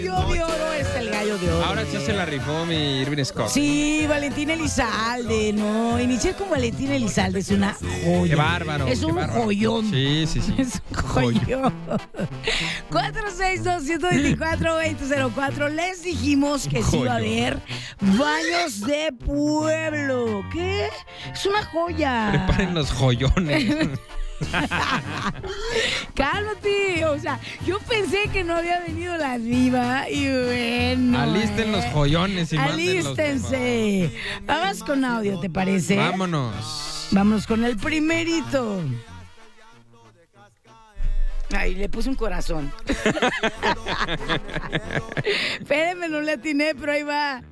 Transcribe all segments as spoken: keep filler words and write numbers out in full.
gallo de oro es el gallo de oro. Ahora sí se la rifó mi Irving Scott. Sí, Valentín Elizalde, no. Iniciar con Valentín Elizalde es una joya. Qué bárbaro. Es qué un bárbaro. joyón. Sí, sí, sí. Es un joyón. cuatro seis dos, uno dos cuatro, dos cero cero cuatro. Les dijimos que sí iba a haber baños de pueblo. ¿Qué? Es una joya. Preparen los joyones. Cálmate, o sea, yo pensé que no había venido la diva y bueno. Alisten eh. los joyones y mándenlos, Alístense. Vamos con audio, ¿te parece? Vámonos. Vámonos con el primerito. Ay, le puse un corazón. Espérenme, no le atiné, pero ahí va.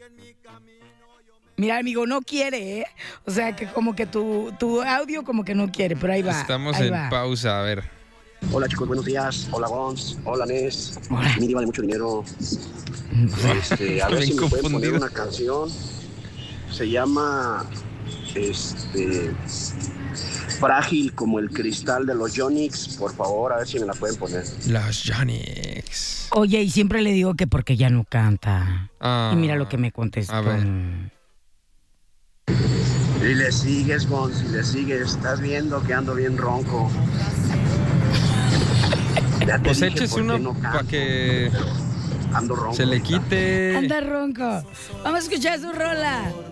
Mira, amigo, no quiere, ¿eh? O sea, que como que tu, tu audio como que no quiere, pero ahí va. Estamos ahí en va. pausa, a ver. Hola chicos, buenos días. Hola Gons. Hola Nes. Hola. Mi diva de mucho dinero. Este, a ver Bien si me pueden poner confundido. una canción. Se llama este Frágil como el cristal de los Yonix. Por favor, a ver si me la pueden poner. Los Yonix. Oye, y siempre le digo que porque ya no canta. Ah, Y mira lo que me contestó. a ver. Y le sigues, Gons, y le sigues. Estás viendo que ando bien ronco. Ya te Pues dije eches por qué uno no canto, para que ando ronco se le ahorita. quite. Anda ronco. Vamos a escuchar su rola.